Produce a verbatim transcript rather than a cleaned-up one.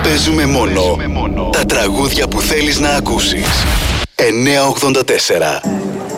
Παίζουμε μόνο τα τραγούδια που θέλεις να ακούσεις. εννιά ογδόντα τέσσερα.